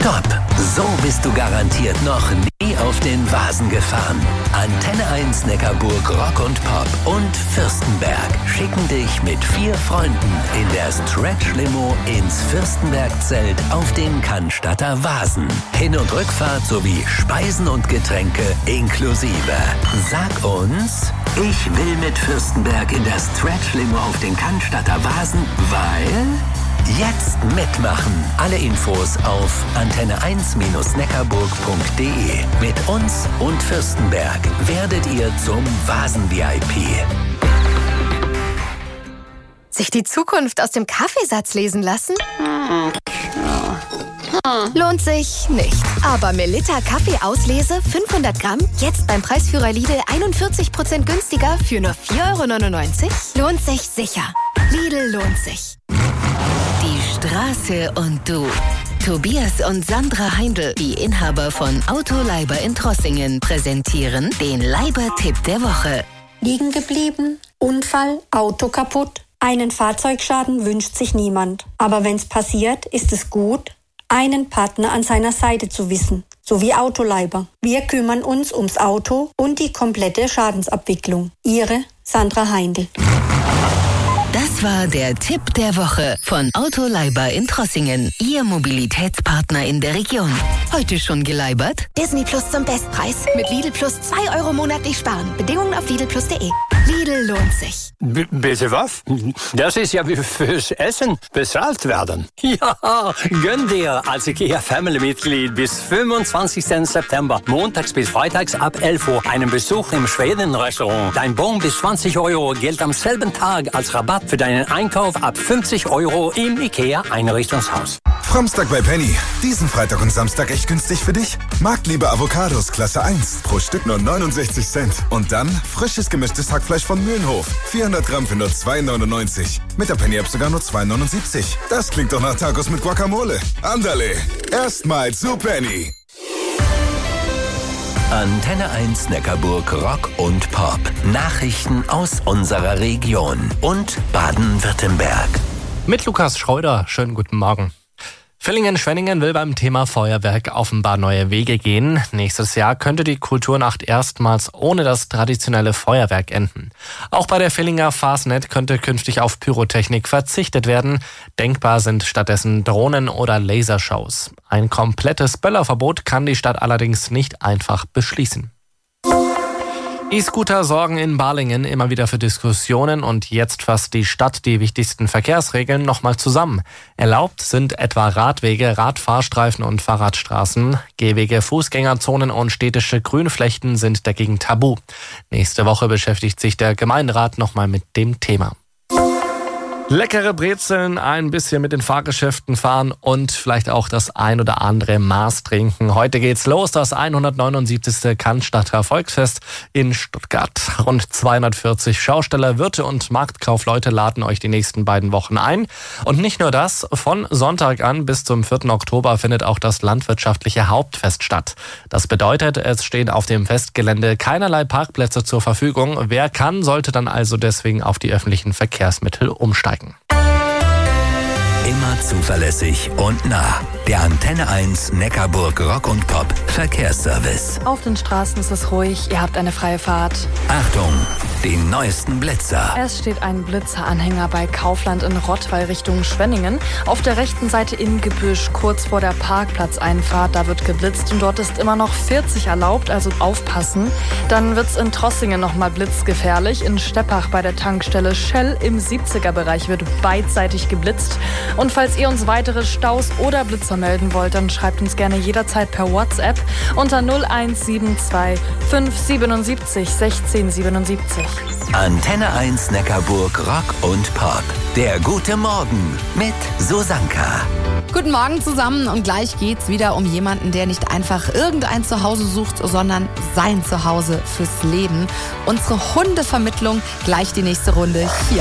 Stopp! So bist du garantiert noch nie auf den Vasen gefahren. Antenne 1 Neckarburg Rock und Pop und Fürstenberg schicken dich mit 4 Freunden in der Stretch-Limo ins Fürstenberg-Zelt auf dem Cannstatter Vasen. Hin- und Rückfahrt sowie Speisen und Getränke inklusive. Sag uns, ich will mit Fürstenberg in der Stretch-Limo auf den Cannstatter Vasen, weil... Jetzt mitmachen. Alle Infos auf antenne1-neckarburg.de. Mit uns und Fürstenberg werdet ihr zum Vasen-VIP. Sich die Zukunft aus dem Kaffeesatz lesen lassen? Lohnt sich nicht. Aber Melitta Kaffeeauslese 500 Gramm, jetzt beim Preisführer Lidl 41% günstiger für nur 4,99 €? Lohnt sich sicher. Lidl lohnt sich. Die Straße und du. Tobias und Sandra Heindl, die Inhaber von Autoleiber in Trossingen, präsentieren den Leiber-Tipp der Woche. Liegen geblieben, Unfall, Auto kaputt. Einen Fahrzeugschaden wünscht sich niemand. Aber wenn's passiert, ist es gut, einen Partner an seiner Seite zu wissen, sowie Autoleiber. Wir kümmern uns ums Auto und die komplette Schadensabwicklung. Ihre Sandra Heindl. Das war der Tipp der Woche von Autoleiber in Trossingen, Ihr Mobilitätspartner in der Region. Heute schon geleibert? Disney Plus zum Bestpreis. Mit Lidl Plus 2 € monatlich sparen. Bedingungen auf lidl+de. Lidl lohnt sich. Bitte was? Das ist ja wie fürs Essen bezahlt werden. Ja, gönn dir als IKEA-Family-Mitglied bis 25. September, montags bis freitags ab 11 Uhr, einen Besuch im Schweden-Restaurant. Dein Bon bis 20 € gilt am selben Tag als Rabatt für deinen Einkauf ab 50 € im IKEA-Einrichtungshaus. Framstag bei Penny. Diesen Freitag und Samstag echt günstig für dich? Marktliebe Avocados Klasse 1. Pro Stück nur 69 Cent. Und dann frisches gemischtes Hackfleisch von Mühlenhof. 400 Gramm für nur 2,99. Mit der Penny-App sogar nur 2,79. Das klingt doch nach Tacos mit Guacamole. Andale. Erstmal zu Penny. Antenne 1 Neckarburg Rock und Pop. Nachrichten aus unserer Region und Baden-Württemberg. Mit Lukas Schreuder. Schönen guten Morgen. Villingen-Schwenningen will beim Thema Feuerwerk offenbar neue Wege gehen. Nächstes Jahr könnte die Kulturnacht erstmals ohne das traditionelle Feuerwerk enden. Auch bei der Villinger Fasnet könnte künftig auf Pyrotechnik verzichtet werden. Denkbar sind stattdessen Drohnen- oder Lasershows. Ein komplettes Böllerverbot kann die Stadt allerdings nicht einfach beschließen. E-Scooter sorgen in Balingen immer wieder für Diskussionen und jetzt fasst die Stadt die wichtigsten Verkehrsregeln nochmal zusammen. Erlaubt sind etwa Radwege, Radfahrstreifen und Fahrradstraßen. Gehwege, Fußgängerzonen und städtische Grünflächen sind dagegen tabu. Nächste Woche beschäftigt sich der Gemeinderat nochmal mit dem Thema. Leckere Brezeln, ein bisschen mit den Fahrgeschäften fahren und vielleicht auch das ein oder andere Maß trinken. Heute geht's los, das 179. Cannstatter Volksfest in Stuttgart. Rund 240 Schausteller, Wirte und Marktkaufleute laden euch die nächsten beiden Wochen ein. Und nicht nur das, von Sonntag an bis zum 4. Oktober findet auch das landwirtschaftliche Hauptfest statt. Das bedeutet, es stehen auf dem Festgelände keinerlei Parkplätze zur Verfügung. Wer kann, sollte dann also deswegen auf die öffentlichen Verkehrsmittel umsteigen. Immer zuverlässig und nah. Der Antenne 1 Neckarburg Rock und Pop Verkehrsservice. Auf den Straßen ist es ruhig, ihr habt eine freie Fahrt. Achtung, die neuesten Blitzer. Es steht ein Blitzeranhänger bei Kaufland in Rottweil Richtung Schwenningen. Auf der rechten Seite im Gebüsch, kurz vor der Parkplatzeinfahrt, da wird geblitzt und dort ist immer noch 40 erlaubt, also aufpassen. Dann wird's in Trossingen nochmal blitzgefährlich. In Steppach bei der Tankstelle Shell im 70er-Bereich wird beidseitig geblitzt. Und falls ihr uns weitere Staus oder Blitzer melden wollt, dann schreibt uns gerne jederzeit per WhatsApp unter 0172 577 1677. Antenne 1 Neckarburg Rock und Pop. Der gute Morgen mit Susanka. Guten Morgen zusammen und gleich geht's wieder um jemanden, der nicht einfach irgendein Zuhause sucht, sondern sein Zuhause fürs Leben. Unsere Hundevermittlung, gleich die nächste Runde hier.